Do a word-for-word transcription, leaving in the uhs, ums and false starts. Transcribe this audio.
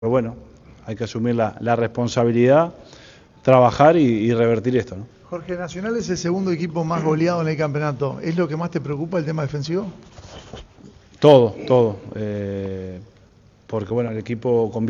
Pero bueno, hay que asumir la, la responsabilidad, trabajar y, y revertir esto, ¿no? Jorge, Nacional es el segundo equipo más goleado en el campeonato. ¿Es lo que más te preocupa el tema defensivo? Todo, todo. Eh, porque bueno, el equipo convierte